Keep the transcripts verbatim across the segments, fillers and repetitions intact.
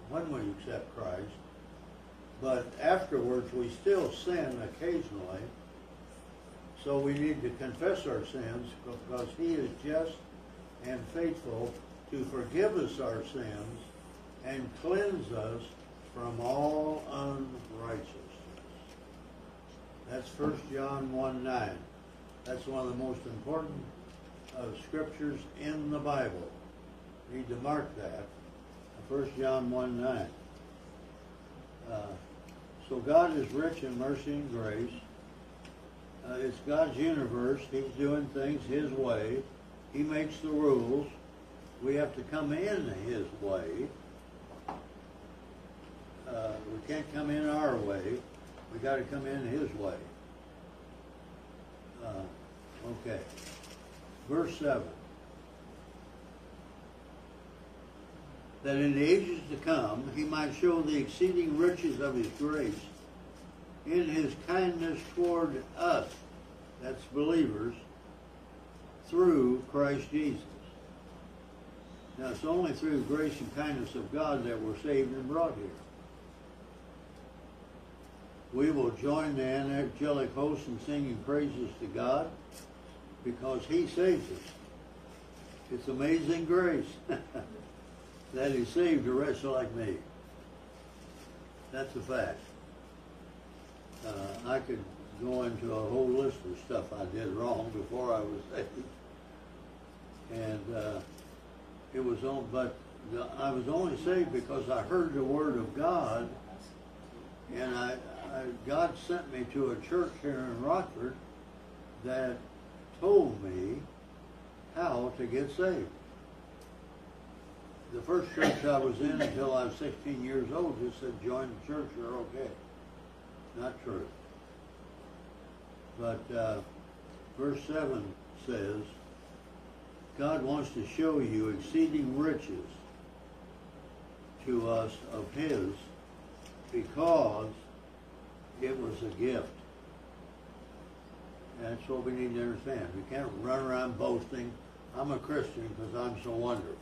when we accept Christ. But afterwards, we still sin occasionally. So we need to confess our sins because He is just and faithful to forgive us our sins and cleanse us from all unrighteousness. That's First John one nine. That's one of the most important uh, scriptures in the Bible. You need to mark that. First John one nine. Uh, so God is rich in mercy and grace. Uh, it's God's universe. He's doing things His way. He makes the rules. We have to come in His way. Uh, we can't come in our way. We got to come in His way. Uh, okay. Verse seven. That in the ages to come He might show the exceeding riches of His grace in His kindness toward us, that's believers, through Christ Jesus. Now it's only through the grace and kindness of God that we're saved and brought here. We will join the angelic host in singing praises to God because He saved us. It's amazing grace that He saved a wretch like me. That's a fact. Uh, I could go into a whole list of stuff I did wrong before I was saved. And uh, it was on, but the, I was only saved because I heard the Word of God, and I, I God sent me to a church here in Rockford that told me how to get saved. The first church I was in until I was sixteen years old just said, join the church, you're okay. Not true. But uh, verse seven says, God wants to show you exceeding riches to us of His because it was a gift. That's what we need to understand. We can't run around boasting, I'm a Christian because I'm so wonderful.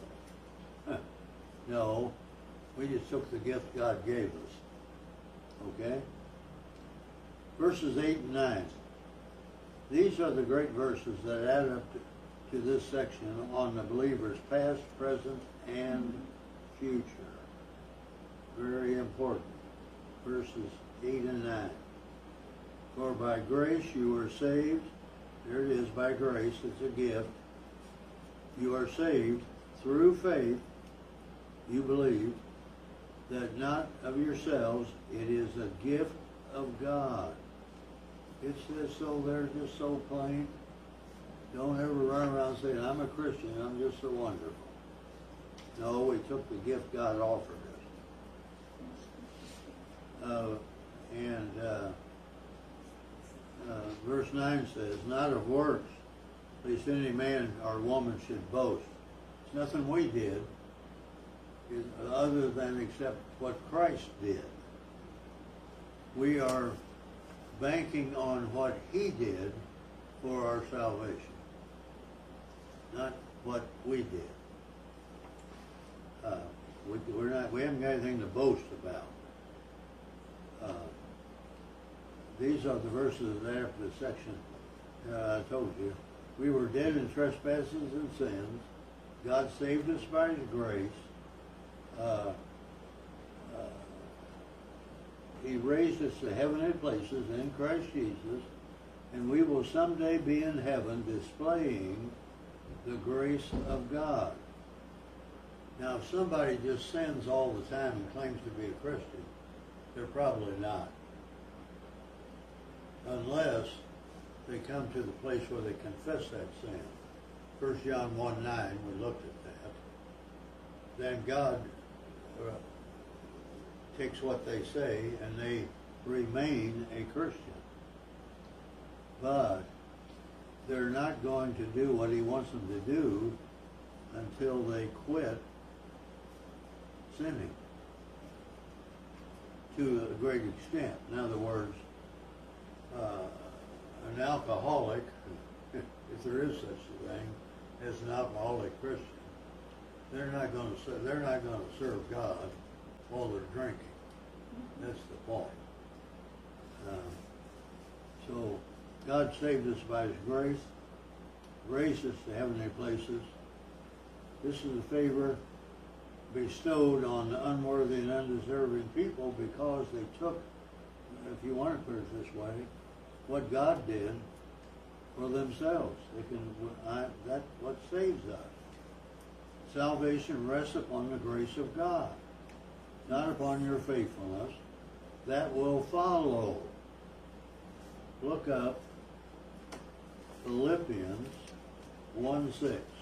No, we just took the gift God gave us. Okay? Verses eight and nine. These are the great verses that add up to, to this section on the believer's past, present, and future. Very important. Verses eight and nine. For by grace you are saved. There it is, by grace. It's a gift. You are saved through faith. You believe that not of yourselves, it is a gift of God. It's just so, they're just so plain. Don't ever run around saying, I'm a Christian, I'm just so wonderful. No, we took the gift God offered us. Uh, and uh, uh, verse nine says, not of works, lest any man or woman should boast. It's nothing we did, other than except what Christ did. We are banking on what He did for our salvation, not what we did. Uh, we, we're not. We haven't got anything to boast about. Uh, these are the verses there for the section uh, I told you. We were dead in trespasses and sins. God saved us by His grace. Uh, uh, he raised us to heavenly places in Christ Jesus, and we will someday be in heaven displaying the grace of God. Now, if somebody just sins all the time and claims to be a Christian, they're probably not. Unless they come to the place where they confess that sin. First John one nine, we looked at that. Then God Uh, takes what they say and they remain a Christian. But they're not going to do what He wants them to do until they quit sinning to a great extent. In other words, uh, an alcoholic, if there is such a thing as an alcoholic Christian, they're not going to they're not going to serve God while they're drinking. That's the point. Uh, so God saved us by His grace, raised us to heavenly places. This is a favor bestowed on the unworthy and undeserving people because they took, if you want to put it this way, what God did for themselves. They can. I, that's what saves us. Salvation rests upon the grace of God, not upon your faithfulness. That will follow. Look up Philippians one six.